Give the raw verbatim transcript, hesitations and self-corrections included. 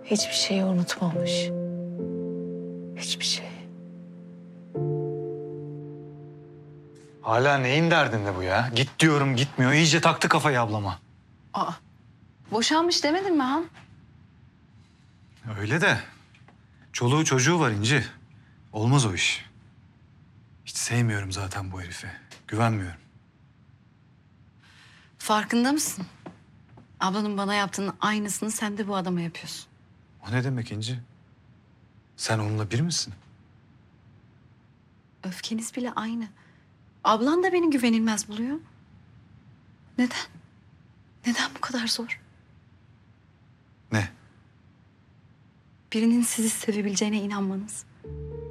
hiçbir şeyi unutmamış. Hiçbir şey. Hala neyin derdinde bu ya? Git diyorum gitmiyor. İyice taktı kafayı ablama. Aa, boşanmış demedin mi Han? Öyle de çoluğu çocuğu var İnci. Olmaz o iş. Hiç sevmiyorum zaten bu herifi. Güvenmiyorum. Farkında mısın? Ablanın bana yaptığının aynısını sen de bu adama yapıyorsun. O ne demek İnci? Sen onunla bir misin? Öfkeniz bile aynı. Ablan da beni güvenilmez buluyor. Neden? Neden bu kadar zor? Ne? Birinin sizi sevebileceğine inanmanız.